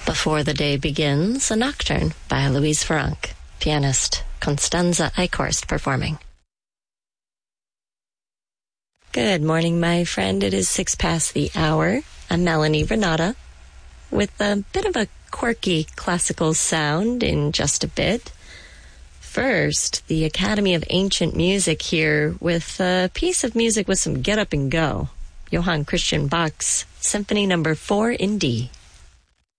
Before the Day Begins, a nocturne by Louise Franck, pianist Constanza Eichhorst performing. Good morning, my friend. It is 6 past the hour. I'm Melanie Renata with a bit of a quirky classical sound in just a bit. First, the Academy of Ancient Music here with a piece of music with some get up and go. Johann Christian Bach's Symphony No. 4 in D.